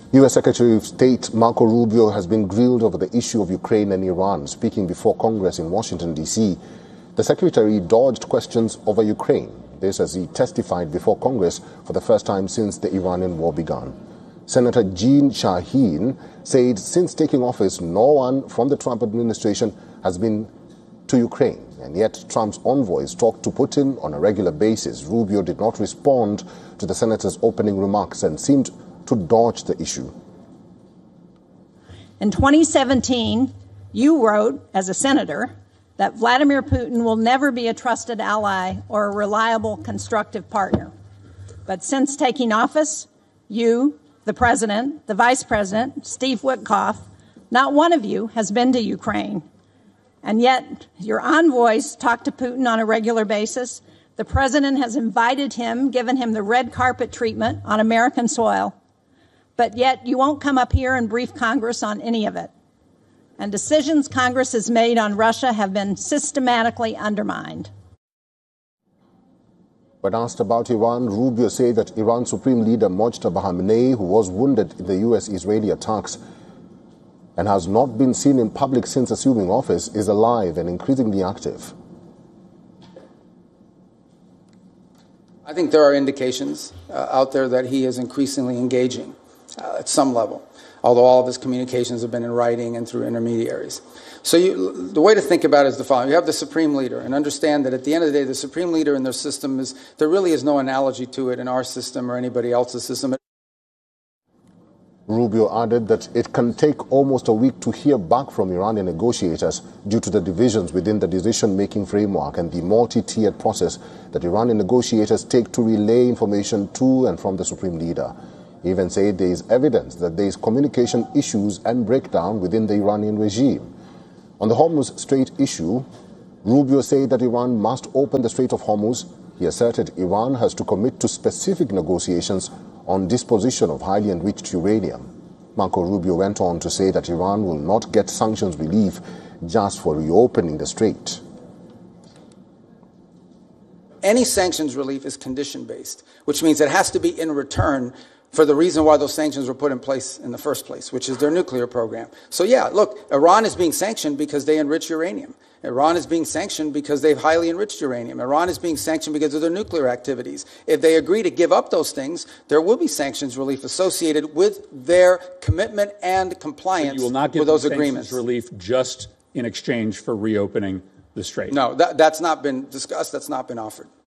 U.S. Secretary of State Marco Rubio has been grilled over the issue of Ukraine and Iran. Speaking before Congress in Washington, D.C., the Secretary dodged questions over Ukraine. This as he testified before Congress for the first time since the Iranian war began. Senator Jeanne Shaheen said since taking office, no one from the Trump administration has been to Ukraine. And yet Trump's envoys talked to Putin on a regular basis. Rubio did not respond to the senator's opening remarks and seemed to dodge the issue. In 2017, you wrote, as a senator, that Vladimir Putin will never be a trusted ally or a reliable, constructive partner. But since taking office, you, the president, the vice president, Steve Witkoff, not one of you has been to Ukraine. And yet your envoys talk to Putin on a regular basis. The president has invited him, given him the red carpet treatment on American soil. But yet you won't come up here and brief Congress on any of it. And decisions Congress has made on Russia have been systematically undermined. When asked about Iran, Rubio said that Iran's Supreme Leader Mojtaba Khamenei, who was wounded in the U.S.-Israeli attacks and has not been seen in public since assuming office, is alive and increasingly active. I think there are indications out there that he is increasingly engaging at some level, although all of his communications have been in writing and through intermediaries. So the way to think about it is the following. You have the Supreme Leader, and understand that at the end of the day, the Supreme Leader in their system there really is no analogy to it in our system or anybody else's system. Rubio added that it can take almost a week to hear back from Iranian negotiators due to the divisions within the decision-making framework and the multi-tiered process that Iranian negotiators take to relay information to and from the Supreme Leader. He even said there is evidence that there is communication issues and breakdown within the Iranian regime. On the Hormuz Strait issue, Rubio said that Iran must open the Strait of Hormuz. He asserted Iran has to commit to specific negotiations on disposition of highly enriched uranium. Marco Rubio went on to say that Iran will not get sanctions relief just for reopening the strait. Any sanctions relief is condition-based, which means it has to be in return for the reason why those sanctions were put in place in the first place, which is their nuclear program. So yeah, look, Iran is being sanctioned because they enrich uranium. Iran is being sanctioned because they've highly enriched uranium. Iran is being sanctioned because of their nuclear activities. If they agree to give up those things, there will be sanctions relief associated with their commitment and compliance with those agreements. Sanctions relief just in exchange for reopening the strait? No, that's not been discussed. That's not been offered.